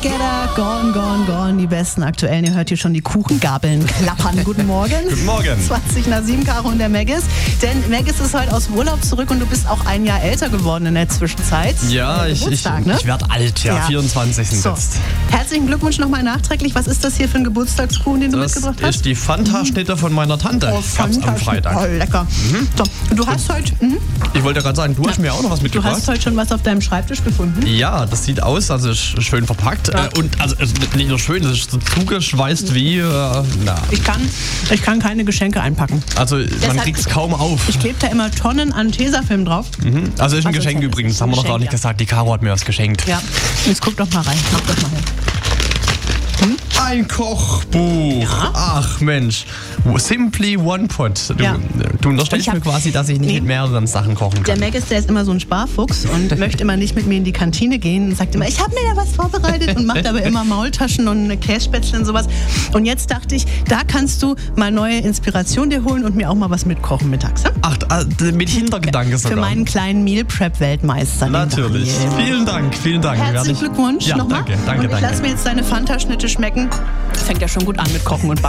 Gone, gone, gone, die besten aktuellen. Ihr hört hier schon die Kuchengabeln klappern. Guten Morgen. Guten Morgen. 20 nach 7, Caro und der Maggis. Denn Maggis ist heute aus dem Urlaub zurück und du bist auch ein Jahr älter geworden in der Zwischenzeit. Ja, ich werde alt, ja. 24 sind jetzt. Herzlichen Glückwunsch nochmal nachträglich. Was ist das hier für ein Geburtstagskuchen, den du mitgebracht hast? Das ist die Fanta-Schnitte von meiner Tante. Gab's am Freitag. Oh, lecker. So, du hast heute... Ich wollte gerade sagen, du hast mir auch noch was mitgebracht. Du hast heute schon was auf deinem Schreibtisch gefunden? Ja, das sieht aus, also ist schön verpackt. Ja. Und also nicht nur schön, das ist so zugeschweißt wie... Ich kann keine Geschenke einpacken. Also man kriegt es kaum auf. Ich klebe da immer Tonnen an Tesafilm drauf. Also ist ein Geschenk übrigens, das haben wir noch gar nicht gesagt. Die Caro hat mir was geschenkt. Ja, jetzt guck doch mal rein. Mach doch mal hin. Ein Kochbuch. Ja. Ach Mensch. Simply One Pot. Du unterstellst mir quasi, dass ich nicht mit mehreren Sachen kochen kann. Der Maggis, der ist immer so ein Sparfuchs und möchte immer nicht mit mir in die Kantine gehen und sagt immer, ich habe mir da was vorbereitet und macht aber immer Maultaschen und Kässpätzle und sowas. Und jetzt dachte ich, da kannst du mal neue Inspiration dir holen und mir auch mal was mitkochen mittags. Ne? Ach, mit Hintergedanke sogar. Für meinen kleinen Meal Prep Weltmeister. Natürlich. Vielen Dank. Herzlichen Glückwunsch ja, nochmal. Danke. Und ich lasse mir jetzt deine Fanta-Schnitte schmecken. Fängt ja schon gut an mit Kochen und Backen.